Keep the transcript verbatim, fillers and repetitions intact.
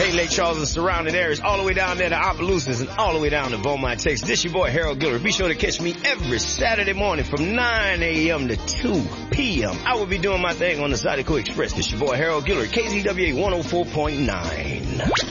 Bay, Lake Charles, and surrounding areas, all the way down there to Opelousas and all the way down to Beaumont, Texas. This your boy, Harold Gillard. Be sure to catch me every Saturday morning from nine a.m. to two p.m. I will be doing my thing on the Zydeco Express. This your boy, Harold Gillard, K Z W A one oh four point nine.